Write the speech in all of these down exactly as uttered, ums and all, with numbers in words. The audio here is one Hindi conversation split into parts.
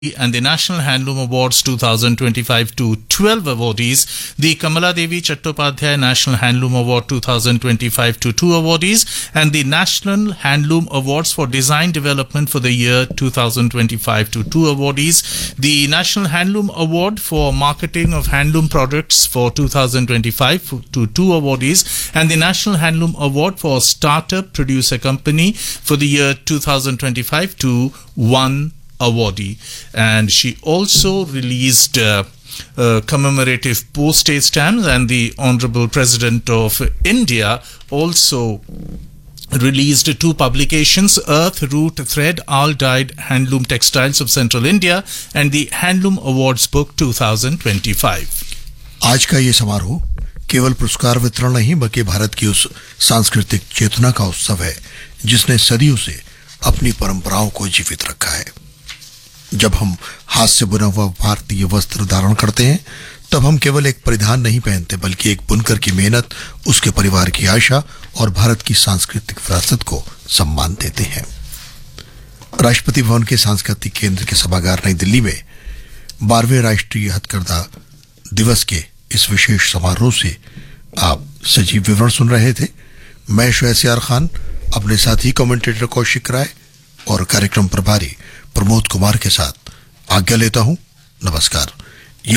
and the National Handloom Awards twenty twenty-five to twelve awardees, the Kamala Devi Chattopadhyay National Handloom Award twenty twenty-five to two awardees, and the National Handloom Awards for Design Development for the year twenty twenty-five to two awardees, the National Handloom Award for Marketing of Handloom Products for twenty twenty-five to two awardees, and the National Handloom Award for Startup Producer Company for the year twenty twenty-five to one awardee. And she also released uh, uh, commemorative postage stamps, and the Honorable President of India also released two publications, Earth, Root, Thread, All Dyed Handloom Textiles of Central India and the Handloom Awards Book twenty twenty-five. आज का ये समारोह केवल पुरस्कार वितरण नहीं बल्कि भारत की उस सांस्कृतिक चेतना का उत्सव है जिसने सदियों से अपनी परंपराओं को जीवित रखा है। जब हम हाथ से बुना हुआ भारतीय वस्त्र धारण करते हैं तब हम केवल एक परिधान नहीं पहनते बल्कि एक बुनकर की मेहनत, उसके परिवार की आशा और भारत की सांस्कृतिक विरासत को सम्मान देते हैं। राष्ट्रपति भवन के सांस्कृतिक केंद्र के सभागार नई दिल्ली में बारहवें राष्ट्रीय हथकरघा दिवस के इस विशेष समारोह से आप सजीव विवरण सुन रहे थे। मैं शुएसियार खान अपने साथी कमेंटेटर कौशिक राय और कार्यक्रम प्रभारी प्रमोद कुमार के साथ आज्ञा लेता हूं। नमस्कार। ये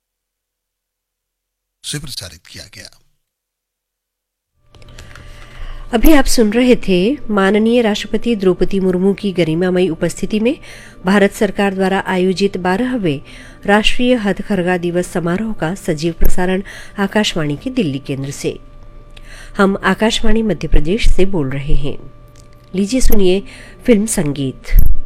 से प्रसारित किया गया। अभी आप सुन रहे थे माननीय राष्ट्रपति द्रौपदी मुर्मू की गरिमामयी उपस्थिति में भारत सरकार द्वारा आयोजित बारहवें राष्ट्रीय हथकरघा दिवस समारोह का सजीव प्रसारण आकाशवाणी के दिल्ली केंद्र से। हम आकाशवाणी मध्य प्रदेश से बोल रहे हैं। लीजिए सुनिए फिल्म संगीत।